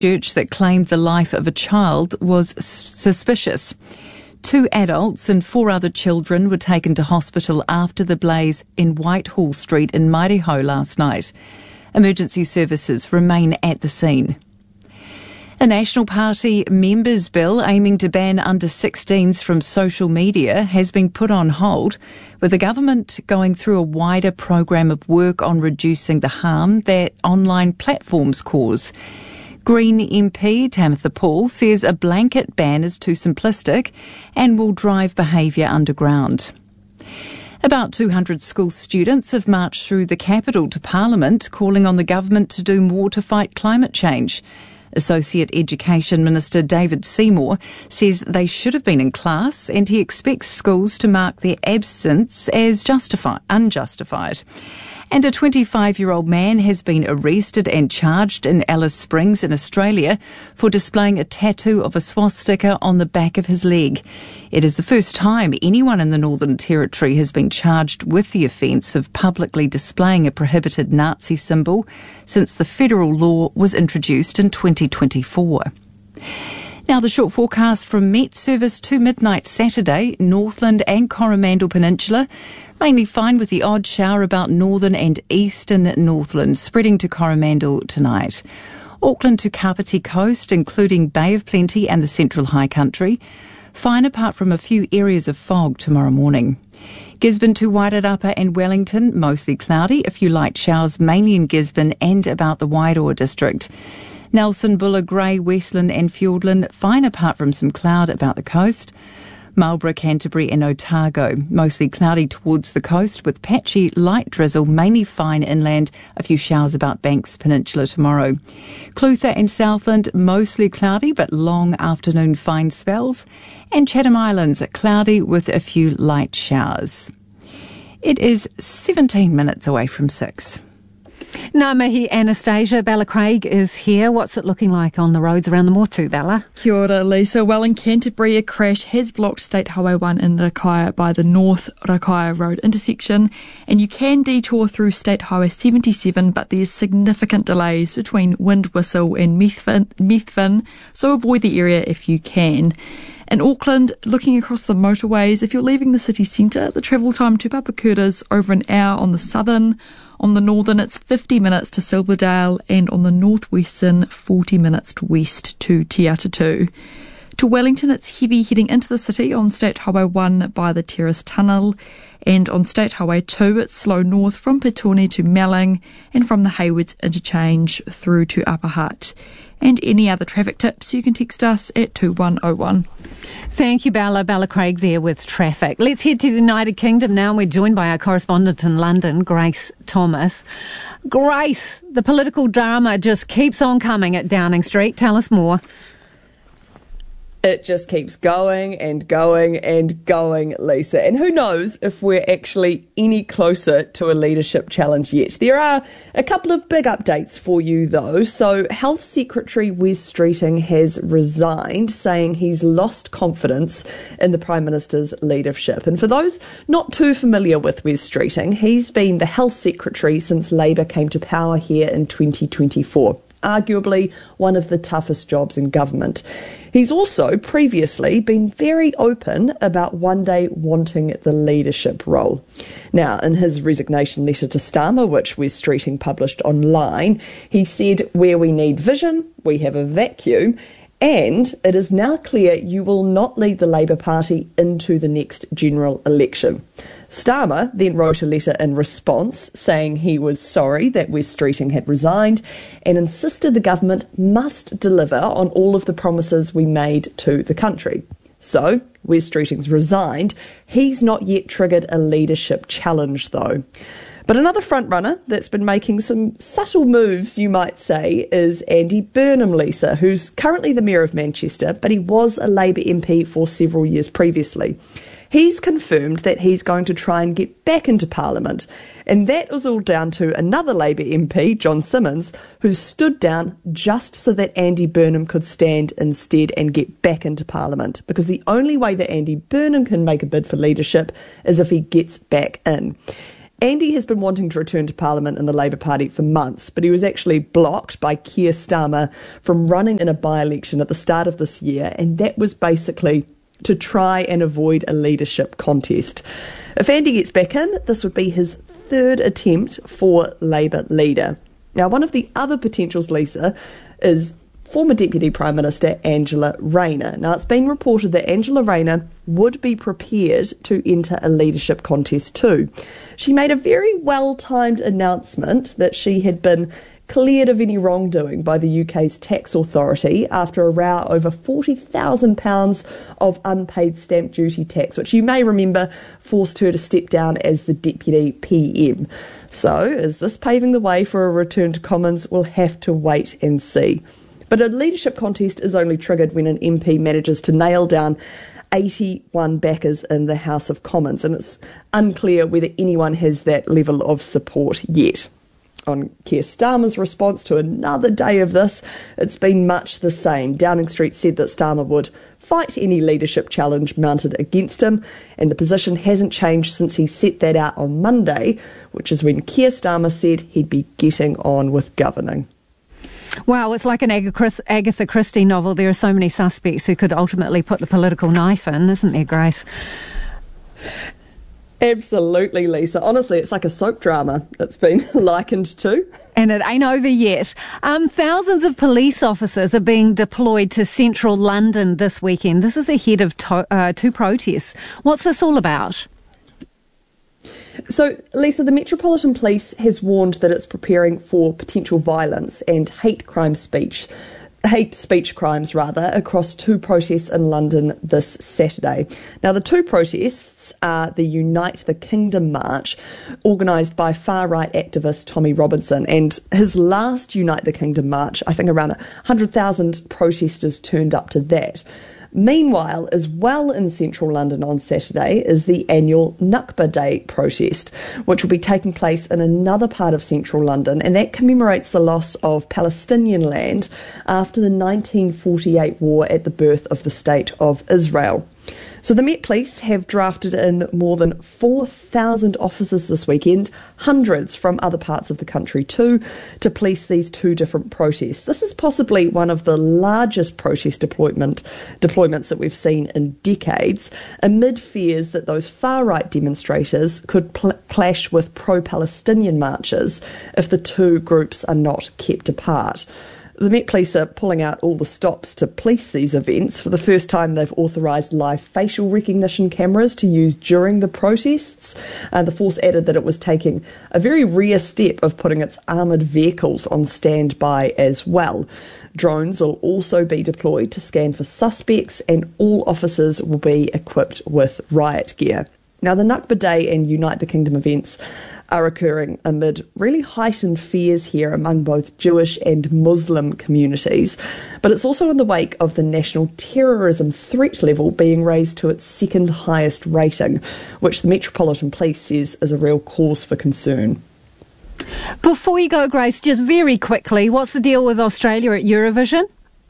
church that claimed the life of a child was suspicious. 2 adults and 4 other children were taken to hospital after the blaze in Whitehall Street in Mairiho last night. Emergency services remain at the scene. A National Party members' bill aiming to ban under-16s from social media has been put on hold, with the government going through a wider program of work on reducing the harm that online platforms cause. Green MP Tamitha Paul says a blanket ban is too simplistic and will drive behaviour underground. About 200 school students have marched through the capital to Parliament, calling on the government to do more to fight climate change. Associate Education Minister David Seymour says they should have been in class, and he expects schools to mark their absence as unjustified. And a 25-year-old man has been arrested and charged in Alice Springs in Australia for displaying a tattoo of a swastika on the back of his leg. It is the first time anyone in the Northern Territory has been charged with the offence of publicly displaying a prohibited Nazi symbol since the federal law was introduced in 2024. Now, the short forecast from Met Service to midnight Saturday, Northland and Coromandel Peninsula, mainly fine with the odd shower about northern and eastern Northland, spreading to Coromandel tonight. Auckland to Kapiti Coast, including Bay of Plenty and the Central High Country, fine apart from a few areas of fog tomorrow morning. Gisborne to Wairarapa and Wellington, mostly cloudy, a few light showers mainly in Gisborne and about the Wairoa district. Nelson, Buller, Grey, Westland and Fiordland, fine apart from some cloud about the coast. Marlborough, Canterbury and Otago, mostly cloudy towards the coast with patchy light drizzle, mainly fine inland, a few showers about Banks Peninsula tomorrow. Clutha and Southland, mostly cloudy but long afternoon fine spells. And Chatham Islands, cloudy with a few light showers. It is 17 minutes away from 6. Ngā mihi, Anastasia. Bella Craig is here. What's it looking like on the roads around the Motu, Bella? Kia ora, Lisa. Well, in Canterbury, a crash has blocked State Highway 1 in Rakaia by the North Rakaia Road intersection, and you can detour through State Highway 77, but there's significant delays between Windwhistle and Methven, so avoid the area if you can. In Auckland, looking across the motorways, if you're leaving the city centre, the travel time to Papakura's over an hour on the southern. On the northern, it's 50 minutes to Silverdale, and on the northwestern, 40 minutes to west to Te Atatu. To Wellington, it's heavy heading into the city on State Highway 1 by the Terrace Tunnel, and on State Highway 2, it's slow north from Petone to Melling, and from the Haywards Interchange through to Upper Hutt. And any other traffic tips, you can text us at 2101. Thank you, Bella. Bella Craig there with traffic. Let's head to the United Kingdom now. We're joined by our correspondent in London, Grace Thomas. Grace, the political drama just keeps on coming at Downing Street. Tell us more. It just keeps going and going and going, Lisa. And who knows if we're actually any closer to a leadership challenge yet. There are a couple of big updates for you, though. So Health Secretary Wes Streeting has resigned, saying he's lost confidence in the Prime Minister's leadership. And for those not too familiar with Wes Streeting, he's been the Health Secretary since Labour came to power here in 2024. Arguably one of the toughest jobs in government. He's also previously been very open about one day wanting the leadership role. Now, in his resignation letter to Starmer, which Wes Streeting published online, he said, "Where we need vision, we have a vacuum, and it is now clear you will not lead the Labour Party into the next general election." Starmer then wrote a letter in response saying he was sorry that Wes Streeting had resigned and insisted the government must deliver on all of the promises we made to the country. So, Wes Streeting's resigned. He's not yet triggered a leadership challenge, though. But another frontrunner that's been making some subtle moves, you might say, is Andy Burnham, Lisa, who's currently the Mayor of Manchester, but he was a Labour MP for several years previously. He's confirmed that he's going to try and get back into Parliament. And that was all down to another Labour MP, John Simmons, who stood down just so that Andy Burnham could stand instead and get back into Parliament. Because the only way that Andy Burnham can make a bid for leadership is if he gets back in. Andy has been wanting to return to Parliament in the Labour Party for months, but he was actually blocked by Keir Starmer from running in a by-election at the start of this year, and that was basically to try and avoid a leadership contest. If Andy gets back in, this would be his third attempt for Labour leader. Now, one of the other potentials, Lisa, is former Deputy Prime Minister Angela Rayner. Now, it's been reported that Angela Rayner would be prepared to enter a leadership contest too. She made a very well-timed announcement that she had been cleared of any wrongdoing by the UK's tax authority after a row over £40,000 of unpaid stamp duty tax, which you may remember forced her to step down as the Deputy PM. So, is this paving the way for a return to Commons? We'll have to wait and see. But a leadership contest is only triggered when an MP manages to nail down 81 backers in the House of Commons, and it's unclear whether anyone has that level of support yet. On Keir Starmer's response to another day of this, it's been much the same. Downing Street said that Starmer would fight any leadership challenge mounted against him, and the position hasn't changed since he set that out on Monday, which is when Keir Starmer said he'd be getting on with governing. Wow, it's like an Agatha Christie novel. There are so many suspects who could ultimately put the political knife in, isn't there, Grace? Absolutely, Lisa. Honestly, it's like a soap drama it's been likened to. And it ain't over yet. Thousands of police officers are being deployed to central London this weekend. This is ahead of two protests. What's this all about? So, Lisa, the Metropolitan Police has warned that it's preparing for potential violence and hate speech crimes across two protests in London this Saturday. Now, the two protests are the Unite the Kingdom March, organised by far-right activist Tommy Robinson, and his last Unite the Kingdom March, I think around 100,000 protesters turned up to that. Meanwhile, as well in central London on Saturday is the annual Nakba Day protest, which will be taking place in another part of central London, and that commemorates the loss of Palestinian land after the 1948 war at the birth of the State of Israel. So the Met Police have drafted in more than 4,000 officers this weekend, hundreds from other parts of the country too, to police these two different protests. This is possibly one of the largest protest deployments that we've seen in decades, amid fears that those far-right demonstrators could clash with pro-Palestinian marchers if the two groups are not kept apart. The Met Police are pulling out all the stops to police these events. For the first time, they've authorised live facial recognition cameras to use during the protests. The force added that it was taking a very rare step of putting its armoured vehicles on standby as well. Drones will also be deployed to scan for suspects, and all officers will be equipped with riot gear. Now, the Nakba Day and Unite the Kingdom events are occurring amid really heightened fears here among both Jewish and Muslim communities. But it's also in the wake of the national terrorism threat level being raised to its second highest rating, which the Metropolitan Police says is a real cause for concern. Before you go, Grace, just very quickly, what's the deal with Australia at Eurovision?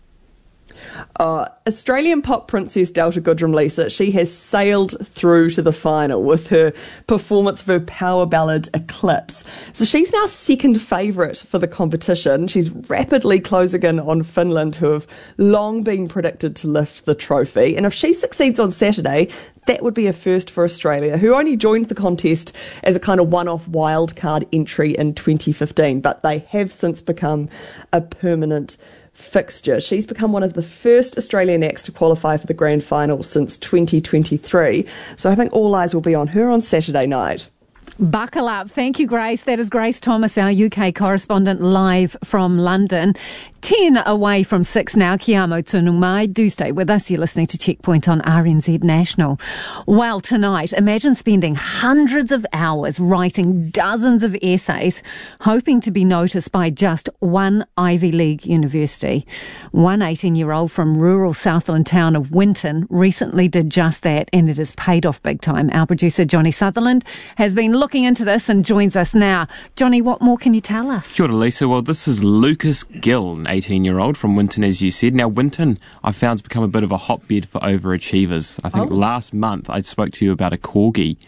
Australian pop princess Delta Goodrem, Lisa, she has sailed through to the final with her performance of her power ballad Eclipse. So she's now second favourite for the competition. She's rapidly closing in on Finland, who have long been predicted to lift the trophy. And if she succeeds on Saturday, that would be a first for Australia, who only joined the contest as a kind of one-off wildcard entry in 2015, but they have since become a permanent fixture. She's become one of the first Australian acts to qualify for the grand final since 2023. So I think all eyes will be on her on Saturday night. Buckle up. Thank you, Grace. That is Grace Thomas, our UK correspondent, live from London. 10 away from 6 now. Kia amo tonu mai. Do stay with us. You're listening to Checkpoint on RNZ National. Well, tonight, imagine spending hundreds of hours writing dozens of essays, hoping to be noticed by just one Ivy League university. One 18-year-old from rural Southland town of Winton recently did just that, and it has paid off big time. Our producer, Johnny Sutherland, has been looking into this and joins us now. Johnny, what more can you tell us? Kia ora, Lisa. Well, this is Lucas Gill, an 18-year-old from Winton, as you said. Now, Winton, I found, has become a bit of a hotbed for overachievers. I think last month I spoke to you about a corgi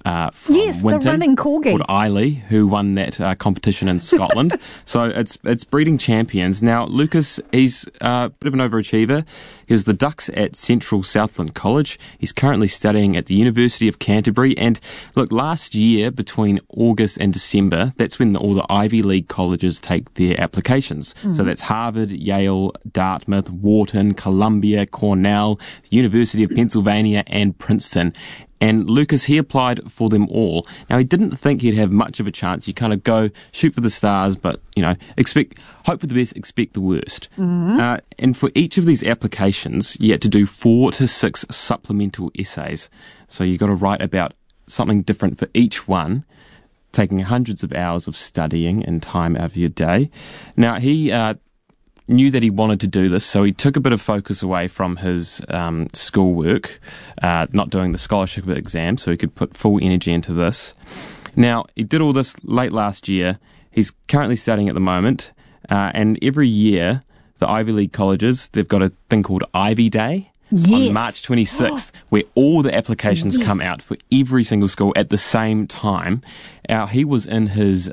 from Yes, Winton, the running corgi. called Eiley, who won that competition in Scotland. So it's breeding champions. Now, Lucas, he's a bit of an overachiever. He was the Ducks at Central Southland College. He's currently studying at the University of Canterbury. And look, last year, between August and December, that's when all the Ivy League colleges take their applications. So that's Harvard, Yale, Dartmouth, Wharton, Columbia, Cornell, the University of Pennsylvania, and Princeton. And Lucas, he applied for them all. Now, he didn't think he'd have much of a chance. You kind of go, shoot for the stars, but, hope for the best, expect the worst. And for each of these applications, you had to do 4 to 6 supplemental essays. So you got to write about something different for each one, taking hundreds of hours of studying and time out of your day. Now, he knew that he wanted to do this, so he took a bit of focus away from his schoolwork, not doing the scholarship exam, so he could put full energy into this. Now, he did all this late last year. He's currently studying at the moment, and every year, the Ivy League colleges, they've got a thing called Ivy Day. Yes. On March 26th, where all the applications come out for every single school at the same time. He was in his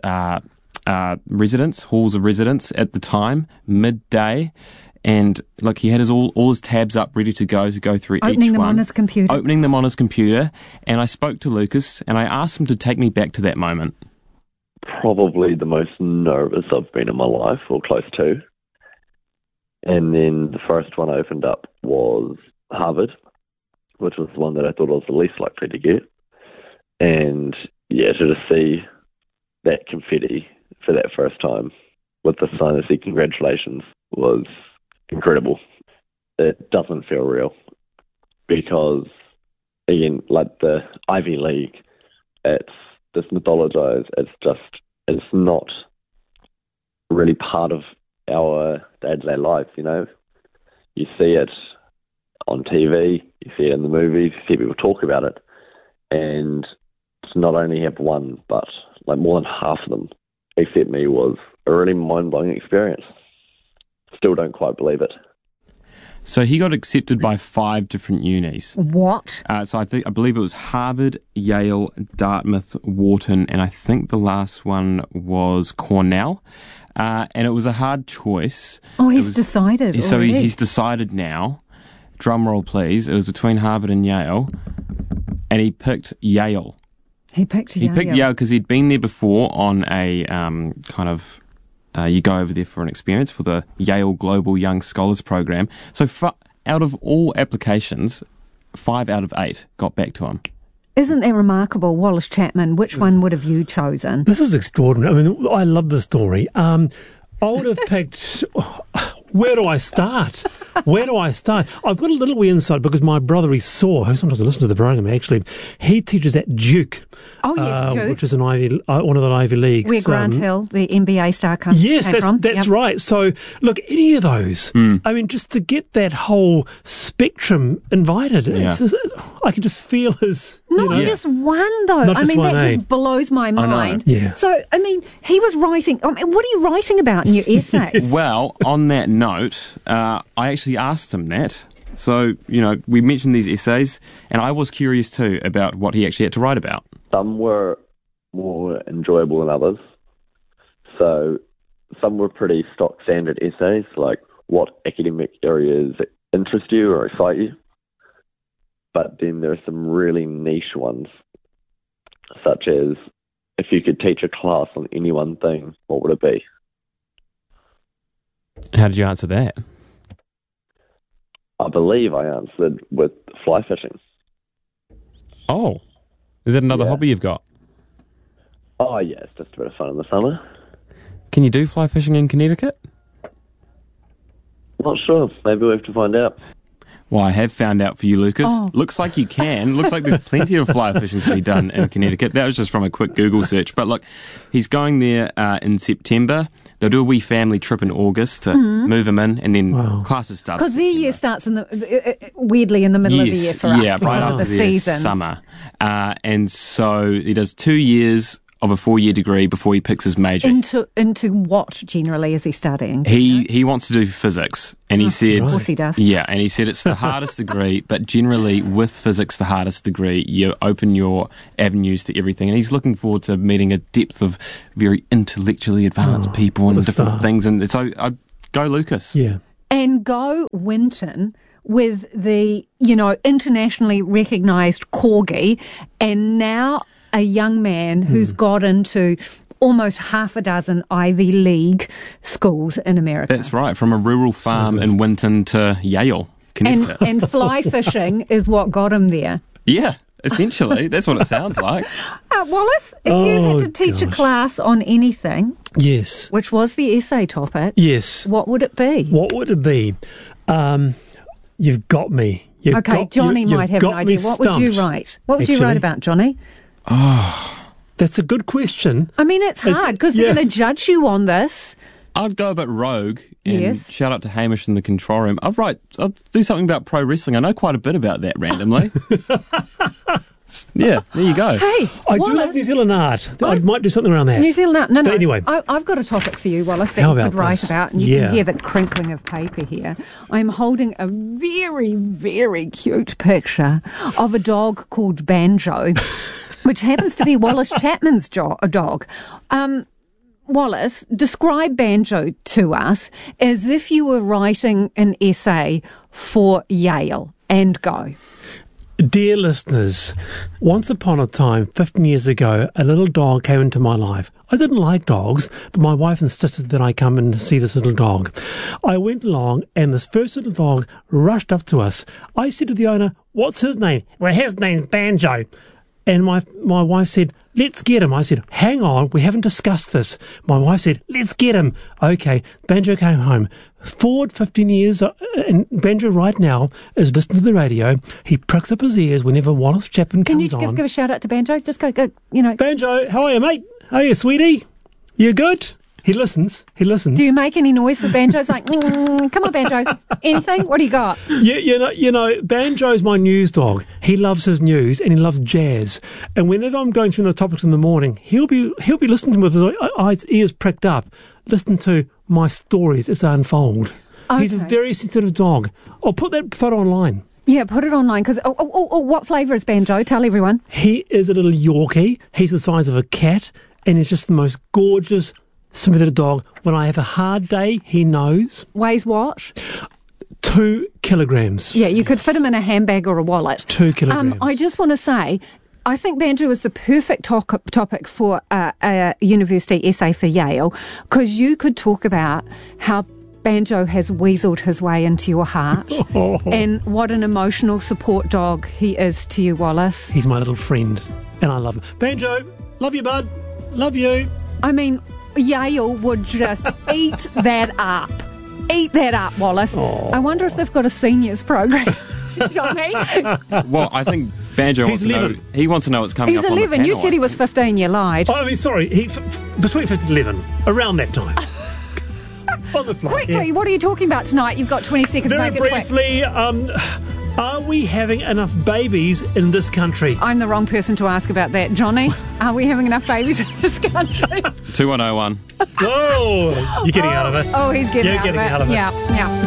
halls of residence at the time, midday, and look, he had all his tabs up ready to go through Opening each them one. on his computer. Opening them on his computer, and I spoke to Lucas, and I asked him to take me back to that moment. Probably the most nervous I've been in my life, or close to. And then the first one I opened up was Harvard, which was the one that I thought I was the least likely to get. And yeah, to just see that confetti for that first time with the sign that said congratulations was incredible. It doesn't feel real because, again, like the Ivy League, it's just mythologized. It's not really part of our day-to-day life, You see it on TV, you see it in the movies, you see people talk about it, and to not only have one, but like more than half of them, except me, was a really mind-blowing experience. Still don't quite believe it. So he got accepted by 5 different unis. What? So I believe it was Harvard, Yale, Dartmouth, Wharton, and I think the last one was Cornell. And it was a hard choice. Oh, he's decided So already. he's decided now. Drum roll, please. It was between Harvard and Yale, and he picked Yale. He picked Yale. He picked Yale because he'd been there before on a you go over there for an experience for the Yale Global Young Scholars Program. So out of all applications, 5 out of 8 got back to him. Isn't that remarkable? Wallace Chapman, which one would have you chosen? This is extraordinary. I mean, I love the story. I would have picked... Where do I start? I've got a little wee insight because my brother, who sometimes listens to the program actually, he teaches at Duke. Oh, yes, Duke. Which is one of the Ivy Leagues. Where Grant Hill, the NBA star, came from. That's right. So, look, any of those, I mean, just to get that whole spectrum invited, I can just feel his... Not just one, though. Not just one, that just blows my mind. Yeah. So, I mean, he was writing... what are you writing about in your essay? Well, on that note, I actually asked him that. So, we mentioned these essays, and I was curious too about what he actually had to write about. Some were more enjoyable than others. So some were pretty stock standard essays, like what academic areas interest you or excite you. But then there are some really niche ones, such as if you could teach a class on any one thing, what would it be? How did you answer that? I believe I answered with fly fishing. Oh, is that another hobby you've got? Oh, yeah, it's just a bit of fun in the summer. Can you do fly fishing in Connecticut? Not sure. Maybe we have to find out. Well, I have found out for you, Lucas. Oh. Looks like you can. Looks like there's plenty of fly fishing to be done in Connecticut. That was just from a quick Google search. But look, he's going there in September. They'll do a wee family trip in August to move him in, and then classes start. Because their year starts weirdly in the middle of the year for us because right of after the their seasons. summer. And so he does 2 years of a 4-year degree before he picks his major. Into what generally is he studying? He wants to do physics, and he said, of course he does. Yeah, and he said it's the hardest degree, but generally with physics, the hardest degree, you open your avenues to everything. And he's looking forward to meeting a depth of very intellectually advanced people and different things. And so, go Lucas. Yeah. And go Winton with the, internationally recognised corgi, and now a young man who's got into almost half a dozen Ivy League schools in America. That's right, from a rural farm in Winton to Yale, Connecticut. And fly fishing is what got him there. Yeah, essentially, that's what it sounds like. Wallace, if you had to teach a class on anything, yes, which was the essay topic, yes, what would it be? What would it be? You've got me. Johnny might have an idea. What would you write? What would you write about, Johnny? Oh, that's a good question. I mean, it's hard because they're going to judge you on this. I'd go a bit rogue and shout out to Hamish in the control room. I'll do something about pro wrestling. I know quite a bit about that randomly. Yeah, there you go. Hey, I do love New Zealand art. I might do something around that. New Zealand art. No. But anyway, I've got a topic for you, Wallace, that you could write about, and you can hear the crinkling of paper here. I'm holding a very, very cute picture of a dog called Banjo, which happens to be Wallace Chapman's dog. Wallace, describe Banjo to us as if you were writing an essay for Yale, and go. Dear listeners, once upon a time, 15 years ago, a little dog came into my life. I didn't like dogs, but my wife insisted that I come and see this little dog. I went along, and this first little dog rushed up to us. I said to the owner, "What's his name?" "Well, his name's Banjo." And my wife said, "Let's get him." I said, "Hang on, we haven't discussed this." My wife said, "Let's get him." Okay, Banjo came home. Forward 15 years, and Banjo right now is listening to the radio. He pricks up his ears whenever Wallace Chapman comes on. Can you give a shout out to Banjo? Just go, Banjo, how are you, mate? How are you, sweetie? You good? He listens. Do you make any noise for Banjo? It's like, come on, Banjo. Anything? What do you got? You know, Banjo's my news dog. He loves his news and he loves jazz. And whenever I'm going through the topics in the morning, he'll be listening with his ears pricked up, listen to my stories as they unfold. Okay. He's a very sensitive dog. I'll put that photo online. Yeah, put it online. Because what flavour is Banjo? Tell everyone. He is a little Yorkie. He's the size of a cat, and he's just the most gorgeous, submitted dog. When I have a hard day, he knows. Weighs what? 2 kilograms. Yeah, you could fit him in a handbag or a wallet. 2 kilograms. I just want to say, I think Banjo is the perfect topic for a university essay for Yale, because you could talk about how Banjo has weaseled his way into your heart and what an emotional support dog he is to you, Wallace. He's my little friend, and I love him. Banjo, love you, bud. Love you. I mean, Yale would just eat that up. Eat that up, Wallace. I wonder if they've got a seniors program. Johnny? Well, I think Banjo wants to know what's coming up on the panel. He's 11. You said he was 15. You lied. I mean, sorry. Between 15 and 11. Around that time. On the fly. Quickly, what are you talking about tonight? You've got 20 seconds to make it quick. Very briefly, are we having enough babies in this country? I'm the wrong person to ask about that. Johnny, are we having enough babies in this country? 2101. Oh, you're getting out of it. Oh, he's getting out of it. Yeah.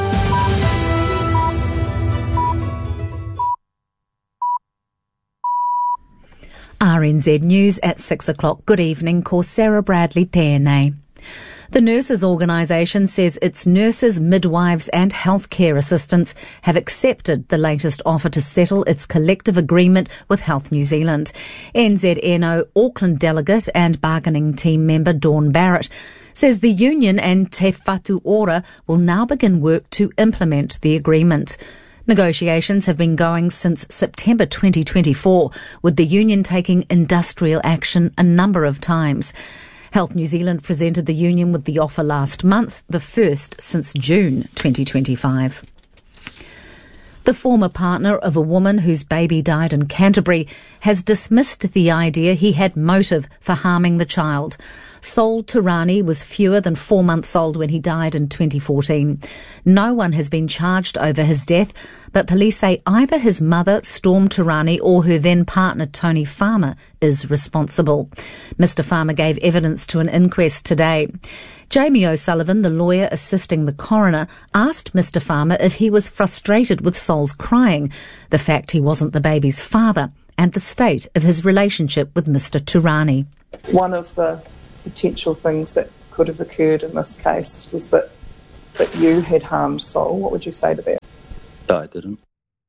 RNZ News at 6 o'clock. Good evening. Ko Sarah Bradley tēnei. The Nurses Organisation says its nurses, midwives and healthcare assistants have accepted the latest offer to settle its collective agreement with Health New Zealand. NZNO Auckland delegate and bargaining team member Dawn Barrett says the union and Te Whatu Ora will now begin work to implement the agreement. Negotiations have been going since September 2024, with the union taking industrial action a number of times. Health New Zealand presented the union with the offer last month, the first since June 2025. The former partner of a woman whose baby died in Canterbury has dismissed the idea he had motive for harming the child. Sol Turani was fewer than 4 months old when he died in 2014. No one has been charged over his death, but police say either his mother, Storm Turani, or her then partner, Tony Farmer, is responsible. Mr. Farmer gave evidence to an inquest today. Jamie O'Sullivan, the lawyer assisting the coroner, asked Mr. Farmer if he was frustrated with Sol's crying, the fact he wasn't the baby's father, and the state of his relationship with Mr. Turani. One of the potential things that could have occurred in this case was that you had harmed Sol. What would you say to that? No, I didn't.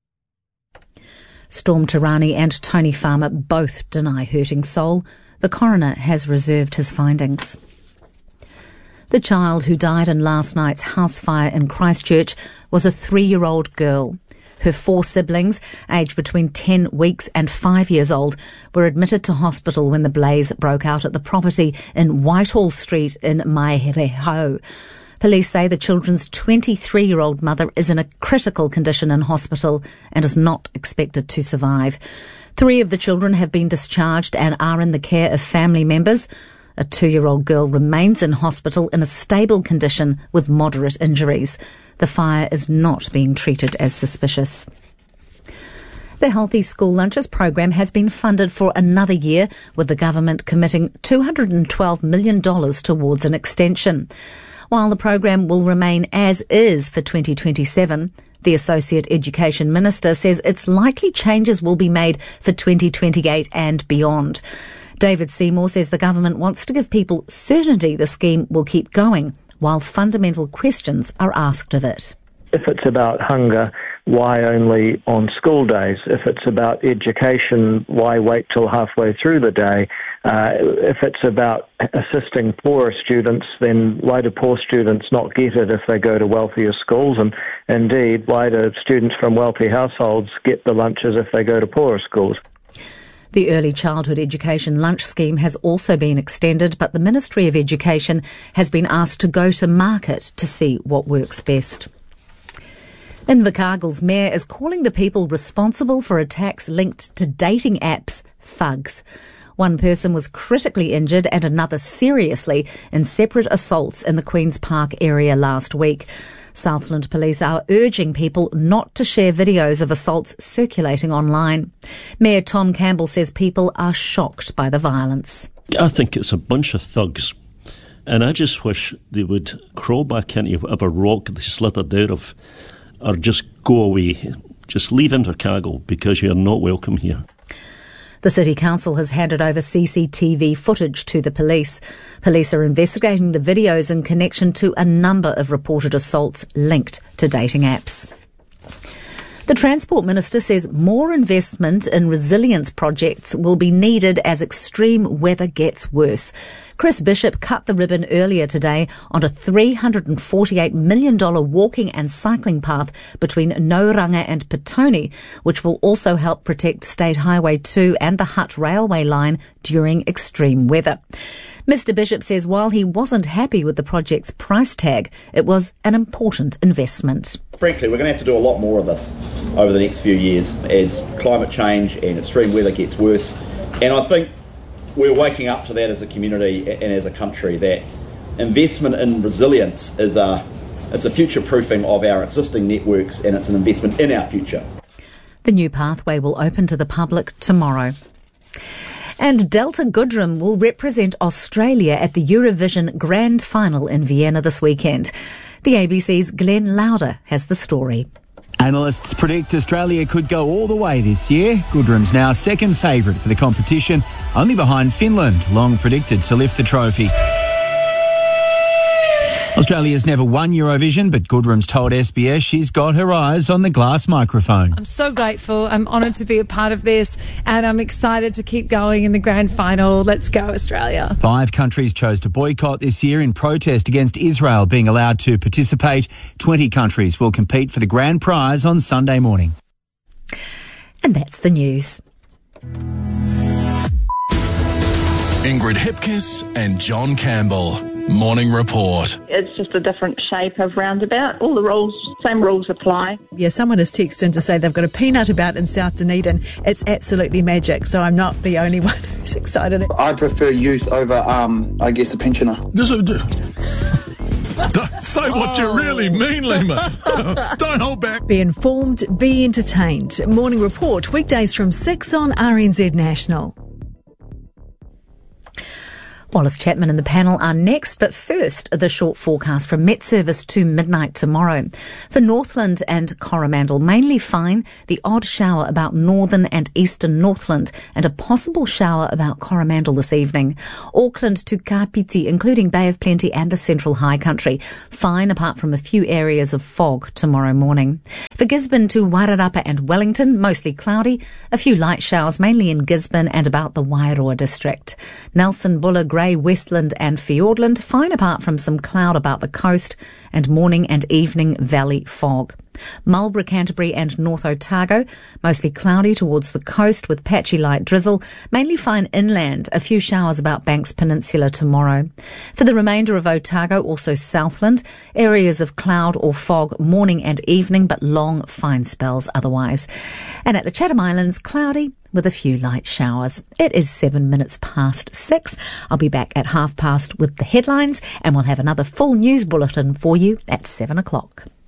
Storm Turani and Tony Farmer both deny hurting Sol. The coroner has reserved his findings. The child who died in last night's house fire in Christchurch was a 3-year-old girl. Her 4 siblings, aged between 10 weeks and 5 years old, were admitted to hospital when the blaze broke out at the property in Whitehall Street in Maireho. Police say the children's 23-year-old mother is in a critical condition in hospital and is not expected to survive. 3 of the children have been discharged and are in the care of family members. A 2-year-old girl remains in hospital in a stable condition with moderate injuries. The fire is not being treated as suspicious. The Healthy School Lunches program has been funded for another year, with the government committing $212 million towards an extension. While the program will remain as is for 2027, the Associate Education Minister says it's likely changes will be made for 2028 and beyond. David Seymour says the government wants to give people certainty the scheme will keep going, while fundamental questions are asked of it. If it's about hunger, why only on school days? If it's about education, why wait till halfway through the day? If it's about assisting poorer students, then why do poor students not get it if they go to wealthier schools? And indeed, why do students from wealthy households get the lunches if they go to poorer schools? The Early Childhood Education Lunch Scheme has also been extended, but the Ministry of Education has been asked to go to market to see what works best. Invercargill's mayor is calling the people responsible for attacks linked to dating apps thugs. One person was critically injured and another seriously in separate assaults in the Queen's Park area last week. Southland Police are urging people not to share videos of assaults circulating online. Mayor Tom Campbell says people are shocked by the violence. I think it's a bunch of thugs, and I just wish they would crawl back into whatever rock they slithered out of, or just go away. Just leave Invercargill, because you're not welcome here. The City Council has handed over CCTV footage to the police. Police are investigating the videos in connection to a number of reported assaults linked to dating apps. The Transport Minister says more investment in resilience projects will be needed as extreme weather gets worse. Chris Bishop cut the ribbon earlier today on a $348 million walking and cycling path between Nauranga and Petone, which will also help protect State Highway 2 and the Hutt Railway line during extreme weather. Mr Bishop says while he wasn't happy with the project's price tag, it was an important investment. Frankly, we're going to have to do a lot more of this over the next few years as climate change and extreme weather gets worse. And I think we're waking up to that as a community and as a country, that investment in resilience is it's a future-proofing of our existing networks, and it's an investment in our future. The new pathway will open to the public tomorrow. And Delta Goodrem will represent Australia at the Eurovision Grand Final in Vienna this weekend. The ABC's Glenn Lauder has the story. Analysts predict Australia could go all the way this year. Goodrem's now second favourite for the competition, only behind Finland, long predicted to lift the trophy. Australia's never won Eurovision, but Goodrem's told SBS she's got her eyes on the glass microphone. I'm so grateful. I'm honoured to be a part of this, and I'm excited to keep going in the grand final. Let's go, Australia. 5 countries chose to boycott this year in protest against Israel being allowed to participate. 20 countries will compete for the grand prize on Sunday morning. And that's the news. Ingrid Hipkiss and John Campbell. Morning Report. It's just a different shape of roundabout. All the rules, same rules apply. Yeah, someone has texted in to say they've got a peanut about in South Dunedin. It's absolutely magic, so I'm not the only one who's excited. I prefer youth over, I guess, a pensioner. Say what you really mean, Lima. Don't hold back. Be informed, be entertained. Morning Report, weekdays from 6 on RNZ National. Wallace Chapman and the panel are next, but first, the short forecast from Met Service to midnight tomorrow. For Northland and Coromandel, mainly fine, the odd shower about northern and eastern Northland, and a possible shower about Coromandel this evening. Auckland to Kapiti, including Bay of Plenty and the Central High Country, fine apart from a few areas of fog tomorrow morning. For Gisborne to Wairarapa and Wellington, mostly cloudy, a few light showers mainly in Gisborne and about the Wairoa district. Nelson, Buller, Grey, Westland and Fiordland, fine apart from some cloud about the coast and morning and evening valley fog. Marlborough, Canterbury and North Otago, mostly cloudy towards the coast with patchy light drizzle, mainly fine inland, a few showers about Banks Peninsula tomorrow. For the remainder of Otago, also Southland, areas of cloud or fog morning and evening, but long fine spells otherwise. And at the Chatham Islands, cloudy with a few light showers. It is 7 minutes past 6. I'll be back at 5:30 with the headlines, and we'll have another full news bulletin for you at 7 o'clock.